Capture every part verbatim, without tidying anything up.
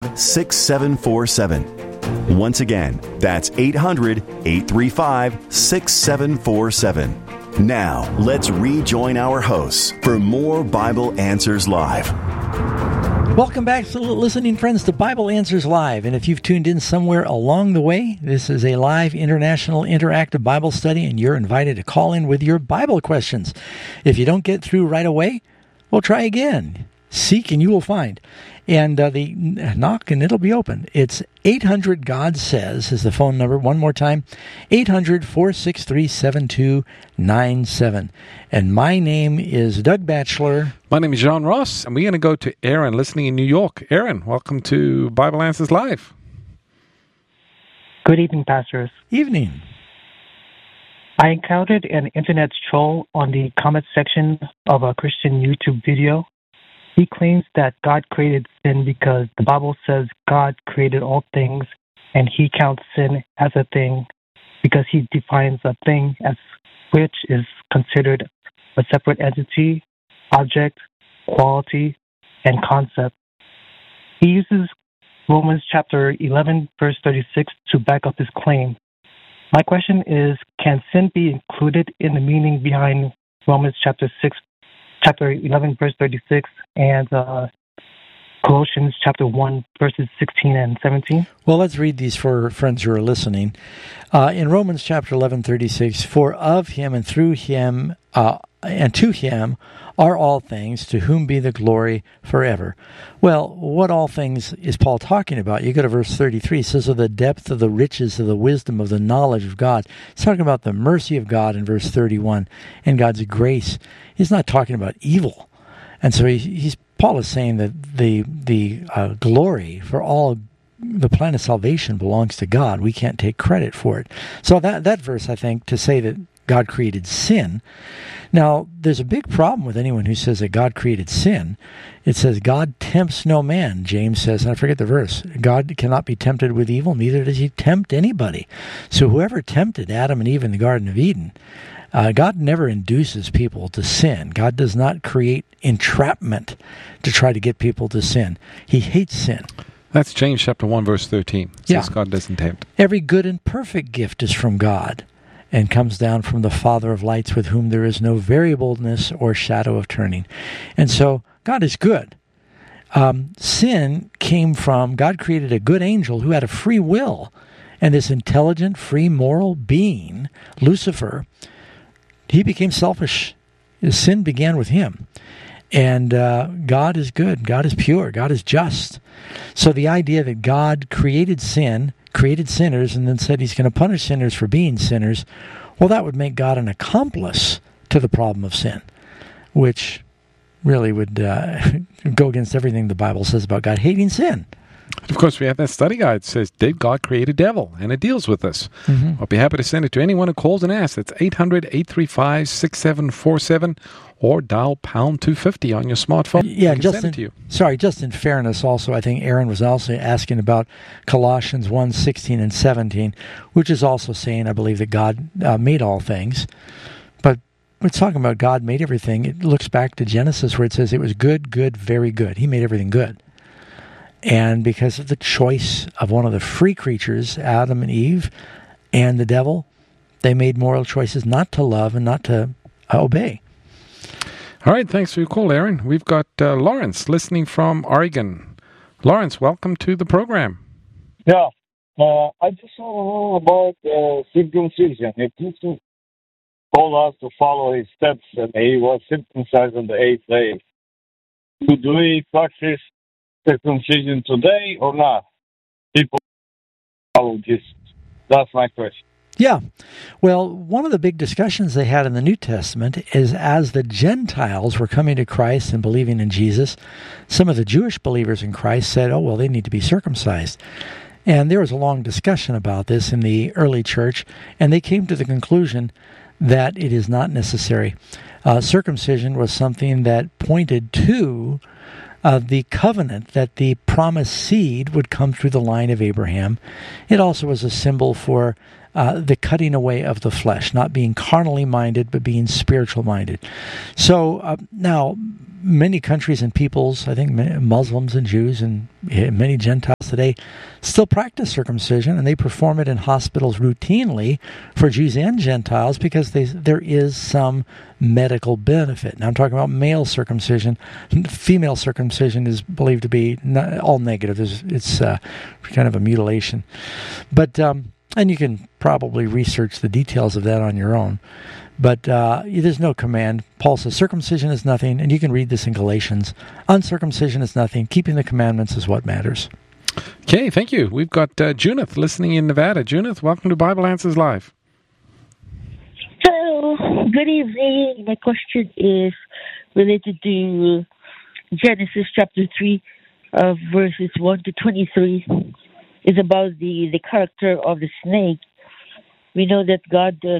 six seven four seven. Once again, that's eight hundred, eight three five, six seven four seven. Now, let's rejoin our hosts for more Bible Answers Live. Welcome back, listening friends, to Bible Answers Live. And if you've tuned in somewhere along the way, this is a live international interactive Bible study, and you're invited to call in with your Bible questions. If you don't get through right away, well, try again. Seek and you will find. And uh, the knock and it'll be open. It's eight hundred God Says is the phone number. One more time, eight hundred, four six three, seven two nine seven. And my name is Doug Batchelor. My name is John Ross, and we're going to go to Aaron, listening in New York. Aaron, welcome to Bible Answers Live. Good evening, pastors. Evening. I encountered an internet troll on the comment section of a Christian YouTube video. He claims that God created sin because the Bible says God created all things, and he counts sin as a thing because he defines a thing as which is considered a separate entity, object, quality, and concept. He uses Romans chapter eleven, verse thirty-six to back up his claim. My question is, can sin be included in the meaning behind Romans chapter six, chapter eleven, verse thirty-six, and uh, Colossians chapter one, verses sixteen and seventeen? Well, let's read these for friends who are listening. Uh, in Romans chapter eleven, thirty-six, for of him and through him uh, and to him are all things, to whom be the glory forever. Well, what all things is Paul talking about? You go to verse thirty-three. It says, of the depth of the riches of the wisdom of the knowledge of God. It's talking about the mercy of God in verse thirty-one and God's grace. He's not talking about evil. And so he, he's Paul is saying that the the uh, glory for all the plan of salvation belongs to God. We can't take credit for it. So that that verse, I think, to say that God created sin. Now, there's a big problem with anyone who says that God created sin. It says, God tempts no man, James says, and I forget the verse. God cannot be tempted with evil, neither does he tempt anybody. So whoever tempted Adam and Eve in the Garden of Eden, uh, God never induces people to sin. God does not create entrapment to try to get people to sin. He hates sin. That's James chapter one, verse thirteen. It Yeah. says God doesn't tempt. Every good and perfect gift is from God, and comes down from the Father of lights, with whom there is no variableness or shadow of turning. And so God is good. Um, sin came from, God created a good angel who had a free will, and this intelligent, free, moral being, Lucifer, he became selfish. His sin began with him. And uh, God is good. God is pure. God is just. So the idea that God created sin, created sinners, and then said he's going to punish sinners for being sinners, well, that would make God an accomplice to the problem of sin, which really would uh, go against everything the Bible says about God hating sin. Of course, we have that study guide that says, did God create a devil? And it deals with this. Mm-hmm. I'll be happy to send it to anyone who calls and asks. It's eight hundred, eight three five, six seven four seven, or dial pound two fifty on your smartphone. Yeah, I can just send in, it to you. Sorry, just in fairness also, I think Aaron was also asking about Colossians one, sixteen and seventeen, which is also saying, I believe, that God uh, made all things. But we're talking about God made everything. It looks back to Genesis where it says it was good, good, very good. He made everything good. And because of the choice of one of the free creatures, Adam and Eve, and the devil, they made moral choices not to love and not to uh, obey. All right, thanks for your call, Aaron. We've got uh, Lawrence listening from Oregon. Lawrence, welcome to the program. Yeah, uh, I just want to know about uh, circumcision. If Jesus told us to follow his steps and he was circumcised on the eighth day, do we practice circumcision today or not? People follow Jesus. That's my question. Yeah. Well, one of the big discussions they had in the New Testament is as the Gentiles were coming to Christ and believing in Jesus, some of the Jewish believers in Christ said, oh, well, they need to be circumcised. And there was a long discussion about this in the early church, and they came to the conclusion that it is not necessary. Uh, circumcision was something that pointed to Uh, the covenant that the promised seed would come through the line of Abraham. It also was a symbol for uh, the cutting away of the flesh, not being carnally minded, but being spiritual minded. So uh, now, many countries and peoples, I think Muslims and Jews and many Gentiles today, still practice circumcision, and they perform it in hospitals routinely for Jews and Gentiles because they, there is some medical benefit. Now I'm talking about male circumcision. Female circumcision is believed to be not, all negative. It's, it's uh, kind of a mutilation. But um, and you can probably research the details of that on your own. But uh, there's no command. Paul says circumcision is nothing, and you can read this in Galatians. Uncircumcision is nothing. Keeping the commandments is what matters. Okay, thank you. We've got uh, Junith listening in Nevada. Junith, welcome to Bible Answers Live. Hello, good evening. My question is related to Genesis chapter three, uh, verses one to twenty-three. It's about the, the character of the snake. We know that God uh,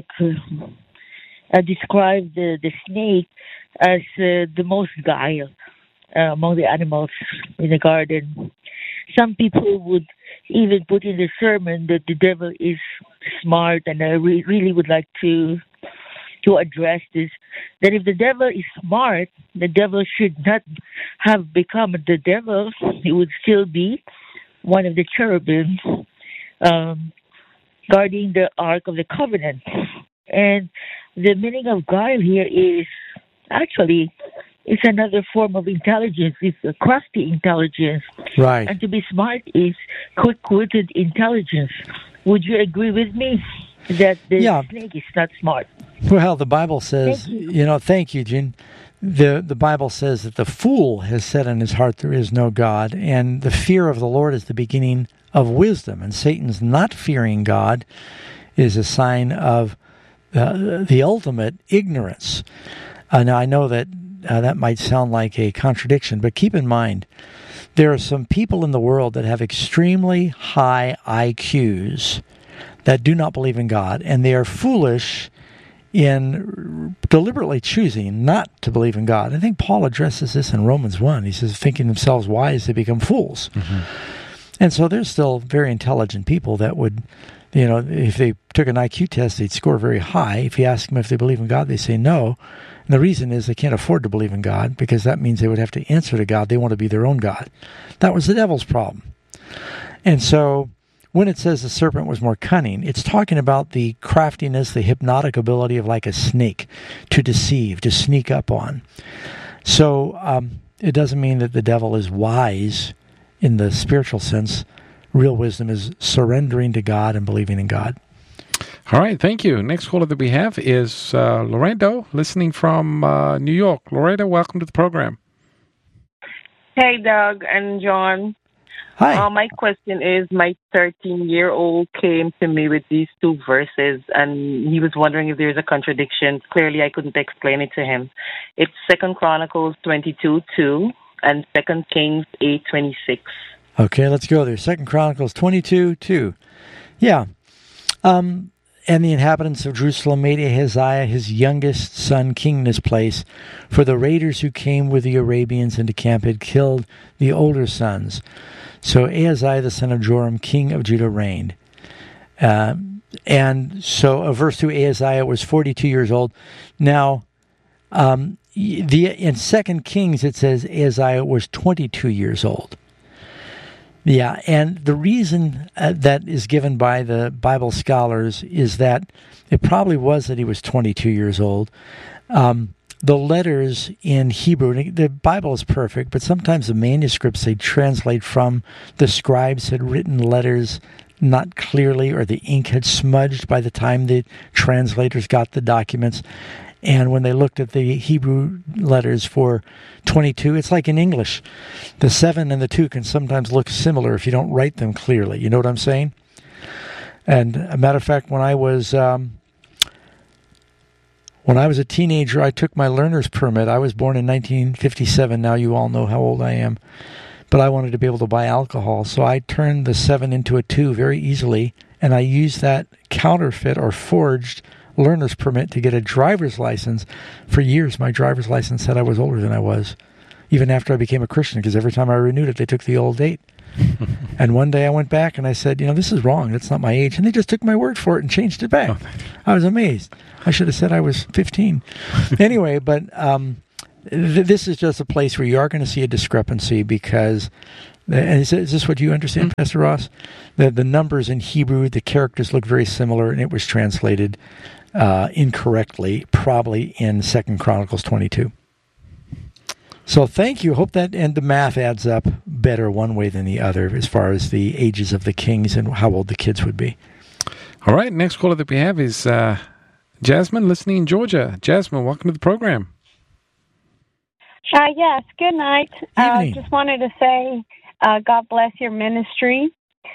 uh, described the, the snake as uh, the most guile uh, among the animals in the garden. Some people would even put in the sermon that the devil is smart, and I re- really would like to to address this, that if the devil is smart, the devil should not have become the devil. He would still be one of the cherubim um, guarding the Ark of the Covenant. And the meaning of guile here is actually it's another form of intelligence. It's a crafty intelligence. Right. And to be smart is quick-witted intelligence. Would you agree with me that the yeah. snake is not smart? Well, the Bible says, Thank you. you know, thank you, Jean. The the Bible says that the fool has said in his heart there is no God, and the fear of the Lord is the beginning of wisdom. And Satan's not fearing God is a sign of uh, the ultimate ignorance. Uh, now, I know that uh, that might sound like a contradiction, but keep in mind, there are some people in the world that have extremely high I Qs that do not believe in God, and they are foolish in deliberately choosing not to believe in God. I think Paul addresses this in Romans one. He says, thinking themselves wise, they become fools. Mm-hmm. And so there's still very intelligent people that would, you know, if they took an I Q test, they'd score very high. If you ask them if they believe in God, they say no. And the reason is they can't afford to believe in God, because that means they would have to answer to God. They want to be their own God. That was the devil's problem. And so when it says the serpent was more cunning, it's talking about the craftiness, the hypnotic ability of like a snake to deceive, to sneak up on. So um, it doesn't mean that the devil is wise in the spiritual sense. Real wisdom is surrendering to God and believing in God. All right, thank you. Next caller that we have is uh, Loreto, listening from uh, New York. Loreto, welcome to the program. Hey, Doug and John. Hi. Uh, my question is, my thirteen-year-old came to me with these two verses, and he was wondering if there's a contradiction. Clearly, I couldn't explain it to him. It's Second Chronicles twenty-two two and Second Kings eight twenty-six. Okay, let's go there. Second Chronicles twenty-two two. Yeah. Um, and the inhabitants of Jerusalem made Ahaziah, his youngest son, king in his place, for the raiders who came with the Arabians into camp had killed the older sons. So Ahaziah, the son of Joram, king of Judah, reigned. Uh, and so uh, verse two, Ahaziah was forty-two years old. Now, um, the in Second Kings, it says Ahaziah was twenty-two years old. Yeah, and the reason uh, that is given by the Bible scholars is that it probably was that he was twenty-two years old. Um, the letters in Hebrew, the Bible is perfect, but sometimes the manuscripts they translate from, the scribes had written letters not clearly, or the ink had smudged by the time the translators got the documents. And when they looked at the Hebrew letters for twenty-two, it's like in English. The seven and the two can sometimes look similar if you don't write them clearly. You know what I'm saying? And a matter of fact, when I was um, when I was a teenager, I took my learner's permit. I was born in nineteen fifty-seven. Now you all know how old I am. But I wanted to be able to buy alcohol. So I turned the seven into a two very easily, and I used that counterfeit or forged learner's permit to get a driver's license. For years, my driver's license said I was older than I was. even after I became a Christian, because every time I renewed it, they took the old date. And one day I went back and I said, you know, this is wrong. That's not my age. And they just took my word for it and changed it back. I was amazed. I should have said I was fifteen. Anyway, but um, th- this is just a place where you are going to see a discrepancy because, and is, is this what you understand, mm-hmm. Pastor Ross? The, the numbers in Hebrew, the characters look very similar, and it was translated uh, incorrectly, probably in Second Chronicles twenty-two. So thank you. Hope that, and the math adds up better one way than the other as far as the ages of the kings and how old the kids would be. All right. Next caller that we have is uh, Jasmine, listening in Georgia. Jasmine, welcome to the program. Uh, yes. Good night. I uh, just wanted to say uh, God bless your ministry.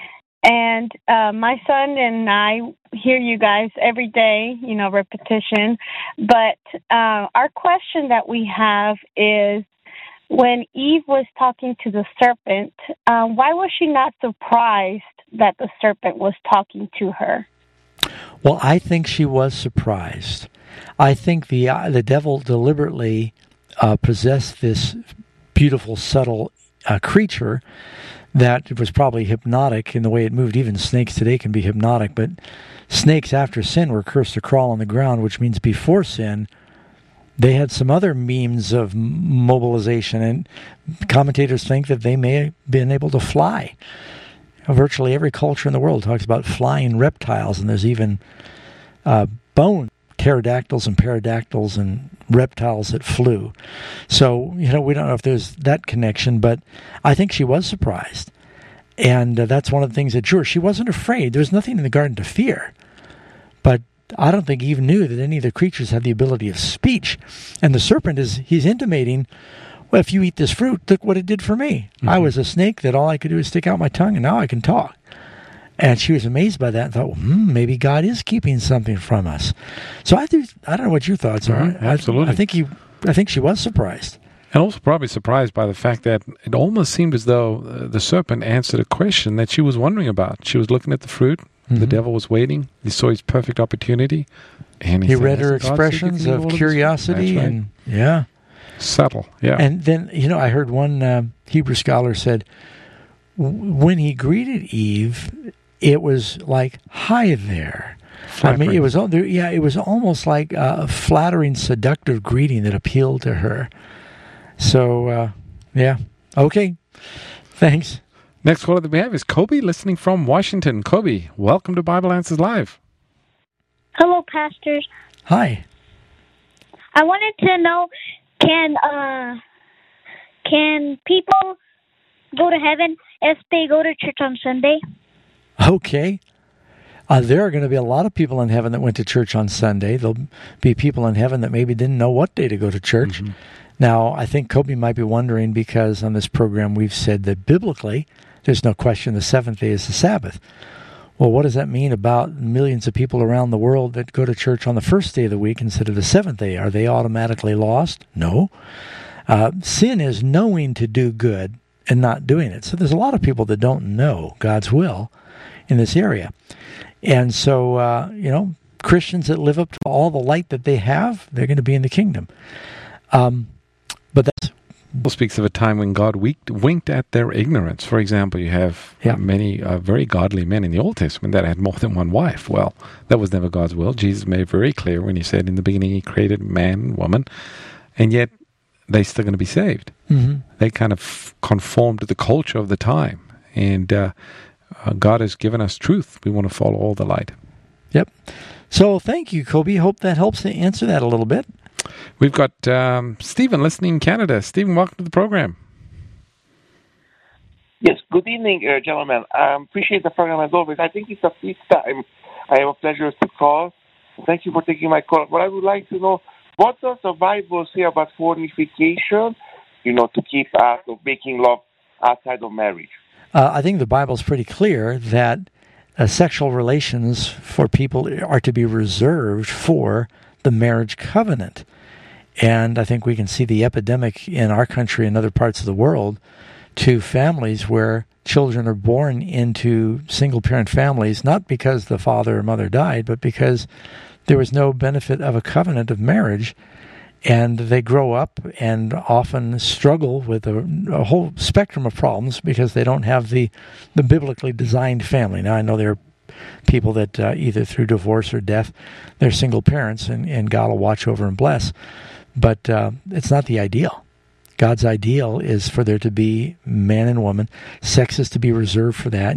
And uh, my son and I hear you guys every day, you know, repetition. But uh, our question that we have is, when Eve was talking to the serpent, uh, why was she not surprised that the serpent was talking to her? Well, I think she was surprised. I think the uh, the devil deliberately uh, possessed this beautiful, subtle uh, creature that was probably hypnotic in the way it moved. Even snakes today can be hypnotic, but snakes after sin were cursed to crawl on the ground, which means before sin, they had some other means of mobilization, and commentators think that they may have been able to fly. Virtually every culture in the world talks about flying reptiles, and there's even uh, bone pterodactyls and pterodactyls and reptiles that flew. So, you know, we don't know if there's that connection, but I think she was surprised. And uh, that's one of the things that, sure, she wasn't afraid. There was nothing in the garden to fear. But I don't think Eve knew that any of the creatures had the ability of speech. And the serpent is, he's intimating, well, if you eat this fruit, look what it did for me. Mm-hmm. I was a snake that all I could do is stick out my tongue, and now I can talk. And she was amazed by that and thought, well, hmm, maybe God is keeping something from us. So I think, I don't know what your thoughts are. Mm-hmm, absolutely. I, I think he, I think she was surprised. And also probably surprised by the fact that it almost seemed as though uh, the serpent answered a question that she was wondering about. She was looking at the fruit. Mm-hmm. The devil was waiting. He saw his perfect opportunity. And he, he said, read her expressions of curiosity. Right. And yeah. Subtle, yeah. And then, you know, I heard one uh, Hebrew scholar said, when he greeted Eve, it was like, hi there. Flattering. I mean, it was, yeah, it was almost like a flattering, seductive greeting that appealed to her. So, uh, yeah. Okay. Thanks. Next caller that we have is Kobe, listening from Washington. Kobe, welcome to Bible Answers Live. Hello, pastors. Hi. I wanted to know, can uh, can people go to heaven if they go to church on Sunday? Okay. Uh, there are going to be a lot of people in heaven that went to church on Sunday. There'll be people in heaven that maybe didn't know what day to go to church. Mm-hmm. Now, I think Kobe might be wondering, because on this program we've said that biblically, there's no question the seventh day is the Sabbath. Well, what does that mean about millions of people around the world that go to church on the first day of the week instead of the seventh day? Are they automatically lost? No. Uh, sin is knowing to do good and not doing it. So there's a lot of people that don't know God's will in this area. And so, uh, you know, Christians that live up to all the light that they have, they're going to be in the kingdom. Um, but that's... Bible speaks of a time when God winked, winked at their ignorance. For example, you have yeah. many uh, very godly men in the Old Testament that had more than one wife. Well, that was never God's will. Jesus made it very clear when he said in the beginning he created man and woman, and yet they're still going to be saved. Mm-hmm. They kind of conform to the culture of the time, and uh, uh, God has given us truth. We want to follow all the light. Yep. So thank you, Kobe. Hope that helps to answer that a little bit. We've got um, Stephen listening in Canada. Stephen, welcome to the program. Yes, good evening, uh, gentlemen. I um, appreciate the program as always. I think it's a fifth time I have a pleasure to call. Thank you for taking my call. What I would like to know, what does the Bible say about fornication, you know, to keep out of making love outside of marriage? Uh, I think the Bible's pretty clear that uh, sexual relations for people are to be reserved for the marriage covenant. And I think we can see the epidemic in our country and other parts of the world to families where children are born into single-parent families, not because the father or mother died, but because there was no benefit of a covenant of marriage. And they grow up and often struggle with a, a whole spectrum of problems because they don't have the, the biblically designed family. Now, I know there are people that uh, either through divorce or death, they're single parents, and, and God will watch over and bless. But uh, it's not the ideal. God's ideal is for there to be man and woman. Sex is to be reserved for that.